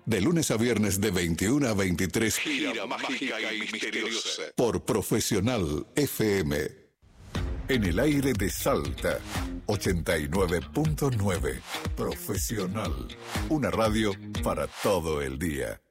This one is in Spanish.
De lunes a viernes de 21 a 23. Gira mágica y misteriosa. Por Profesional FM. En el aire de Salta. 89.9. Profesional. Una radio para todo el día.